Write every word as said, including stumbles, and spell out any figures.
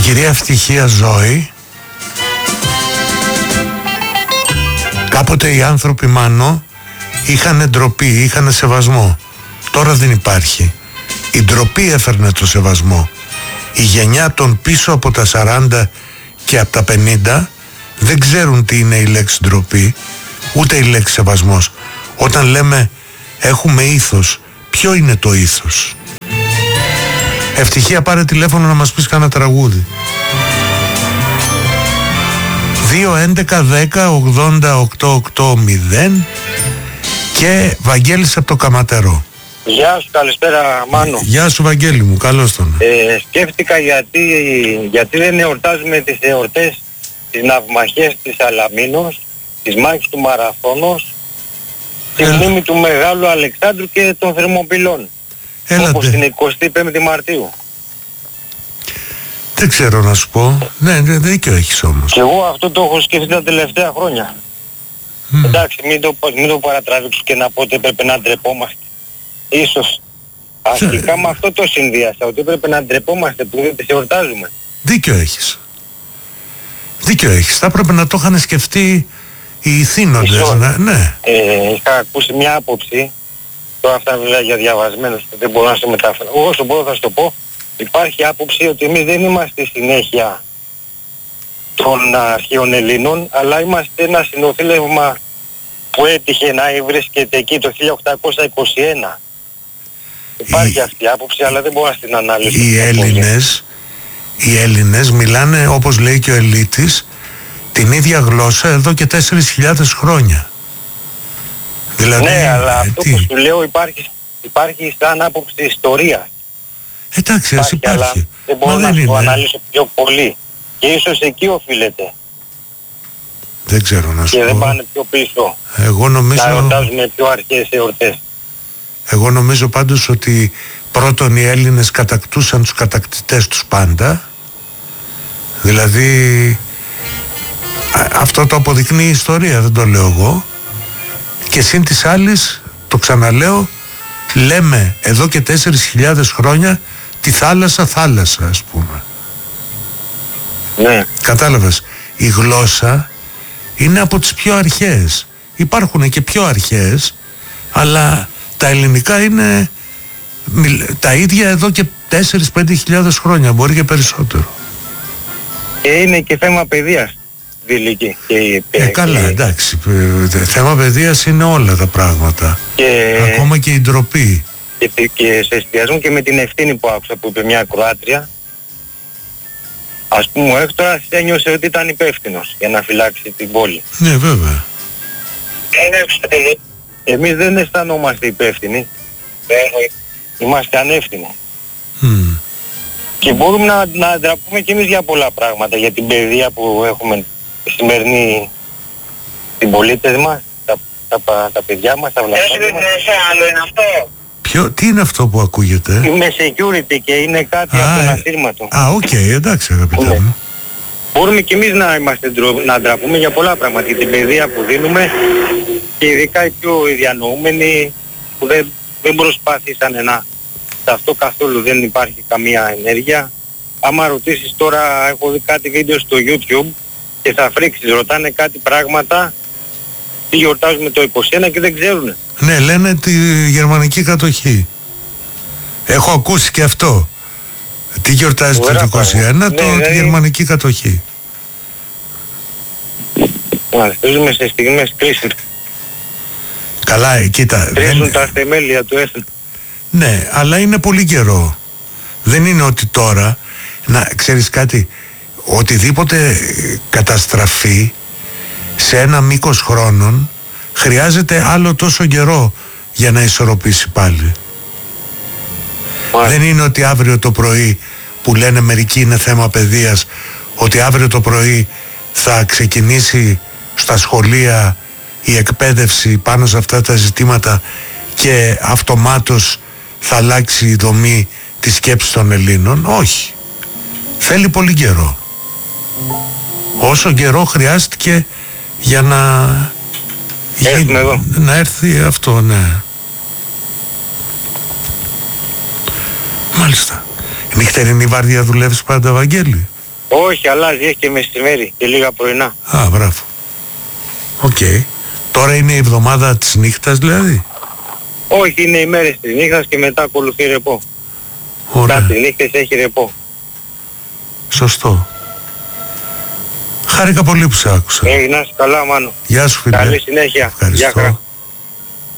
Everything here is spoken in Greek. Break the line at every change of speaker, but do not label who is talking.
κυρία Ευτυχία Ζώη, κάποτε οι άνθρωποι, Μάνο, είχαν ντροπή, είχαν σεβασμό. Τώρα δεν υπάρχει. Η ντροπή έφερνε το σεβασμό. Η γενιά των πίσω από τα σαράντα και από τα πενήντα δεν ξέρουν τι είναι η λέξη ντροπή, ούτε η λέξη σεβασμός. Όταν λέμε έχουμε ήθος, ποιο είναι το ήθος? Ευτυχία, πάρε τηλέφωνο να μας πεις κανένα τραγούδι. δύο έντεκα δέκα ογδόντα οκτώ ογδόντα και Βαγγέλης από το Καματερό.
Γεια σου, καλησπέρα Μάνο.
Γεια σου Βαγγέλη μου, καλώς τον.
Ε, σκέφτηκα γιατί, γιατί δεν εορτάζουμε τις εορτές, τις ναυμαχές της Αλαμίνος, τις μάχες του Μαραθώνος, τη μνήμη του Μεγάλου Αλεξάνδρου και των Θερμοπυλών.
Έλατε.
Όπως την εικοστή πέμπτη Μαρτίου.
Δεν ξέρω να σου πω. Ναι, δίκιο έχεις όμως.
Και εγώ αυτό το έχω σκεφτεί τα τελευταία χρόνια. Mm. Εντάξει, μην το, μην το παρατραβήξω και να πω ότι έπρεπε να ντρεπόμαστε. Ίσως αρχικά με αυτό το συνδυάσα, ότι έπρεπε να ντρεπόμαστε που δεν τις εορτάζουμε.
Δίκιο έχεις. Δίκιο έχεις. Θα έπρεπε να το είχαν σκεφτεί οι ηθήνοντες. Ναι, ναι.
Ε, είχα ακούσει μια άποψη, τώρα αυτά μιλάει για διαβασμένους, δεν μπορώ να σε μετάφερα. Εγώ όσο μπορώ θα σου το πω, υπάρχει άποψη ότι εμείς δεν είμαστε συνέχεια των αρχαίων Ελλήνων, αλλά είμαστε ένα συνοθήλευμα που έτυχε να βρίσκεται εκεί το χίλια οκτακόσια είκοσι ένα. Υπάρχει οι... αυτή η άποψη, αλλά δεν μπορώ να την αναλύσω.
Οι Έλληνες, οι Έλληνες μιλάνε, όπως λέει και ο Ελίτης, την ίδια γλώσσα εδώ και τέσσερις χιλιάδες χρόνια. Δηλαδή,
ναι, αλλά
ε,
αυτό
τι?
που σου λέω υπάρχει, υπάρχει σαν άποψη ιστορία.
Εντάξει, ας υπάρχει.
Αλλά δεν μπορώ
Μα
να
δεν
το
είναι.
αναλύσω πιο πολύ. Και ίσως εκεί οφείλεται.
Δεν ξέρω να σου
Και
πω.
δεν πάνε πιο πίσω.
Εγώ νομίζω...
Να εορτάζουμε πιο αρχαίες εορτές.
Εγώ νομίζω πάντως ότι πρώτον οι Έλληνες κατακτούσαν τους κατακτητές τους πάντα. Δηλαδή α, αυτό το αποδεικνύει η ιστορία, δεν το λέω εγώ. Και συν της άλλης, το ξαναλέω, λέμε εδώ και τέσσερις χιλιάδες χρόνια τη θάλασσα θάλασσα, ας πούμε.
Ναι.
Κατάλαβες, η γλώσσα είναι από τις πιο αρχαίες. Υπάρχουν και πιο αρχαίες, αλλά τα ελληνικά είναι τα ίδια εδώ και τέσσερις πέντε χιλιάδες χρόνια, μπορεί και περισσότερο.
Και είναι και θέμα παιδείας. Δηλική. Και,
ε, καλά,
και...
εντάξει. Θέμα παιδείας είναι όλα τα πράγματα.
Και...
Ακόμα και η ντροπή.
Και, και σε εστιασμό και με την ευθύνη που άκουσα που είπε μια Κροάτρια, ας πούμε ο Έκτορας ένιωσε ότι ήταν υπεύθυνος για να φυλάξει την πόλη.
Ναι, βέβαια.
Εμείς δεν αισθανόμαστε υπεύθυνοι. Είμαστε ανεύθυνοι.
Mm.
Και μπορούμε να, να ντραπούμε και εμείς για πολλά πράγματα. Για την παιδεία που έχουμε τη σημερινή την πολίτες μας, τα, τα, τα, τα παιδιά μας, τα βλαστάκια μας.
άλλο είναι αυτό.
Ποιο, τι είναι αυτό που ακούγεται?
Είμαι security και είναι κάτι
α,
από ένα σύρματο.
Α, οκ, okay, εντάξει αγαπητέ
ναι.
μου.
Μπορούμε και εμείς να, είμαστε, να ντραπούμε για πολλά πράγματα. Για την παιδεία που δίνουμε και ειδικά οι πιο διανοούμενοι που δεν, δεν προσπάθησαν να... Σε αυτό καθόλου δεν υπάρχει καμία ενέργεια. Άμα ρωτήσεις τώρα, έχω δει κάτι βίντεο στο YouTube και θα φρίξεις, ρωτάνε κάτι πράγματα τι γιορτάζουμε το είκοσι ένα και δεν ξέρουν.
Ναι, λένε τη γερμανική κατοχή. Έχω ακούσει και αυτό. Τι γιορτάζει το είκοσι ένα, το,
ναι,
τη
ναι,
γερμανική κατοχή.
Μάλιστα, ζούμε σε στιγμές κρίσιμες.
Καλά, κοίτα.
Κρίσουν
δεν...
τα θεμέλια του έθνου.
Ναι, αλλά είναι πολύ καιρό. Δεν είναι ότι τώρα, να ξέρεις κάτι, οτιδήποτε καταστραφεί σε ένα μήκος χρόνων χρειάζεται άλλο τόσο καιρό για να ισορροπήσει πάλι. Μάλιστα. Δεν είναι ότι αύριο το πρωί, που λένε μερικοί είναι θέμα παιδείας, ότι αύριο το πρωί θα ξεκινήσει στα σχολεία η εκπαίδευση πάνω σε αυτά τα ζητήματα και αυτομάτως θα αλλάξει η δομή της σκέψης των Ελλήνων. Όχι. Θέλει πολύ καιρό. Όσο καιρό χρειάστηκε για να
Έρθουμε εδώ.
να έρθει αυτό, ναι. Μάλιστα. Νυχτερινή βάρδια δουλεύεις πάντα, Βαγγέλη?
Όχι, αλλάζει, έχει και μεσημέρι και λίγα πρωινά.
Α, μπράβο. Οκ. Okay. Τώρα είναι η εβδομάδα της νύχτας δηλαδή.
Όχι, είναι οι μέρες της νύχτας και μετά ακολουθεί ρεπό.
Ωραία.
Μετά τις νύχτες έχει ρεπό.
Σωστό. Χάρηκα πολύ που σε άκουσα.
Έγινας καλά, Μάνο.
Γεια σου φίλε.
Καλή συνέχεια.
Ευχαριστώ.
Γεια χαρά.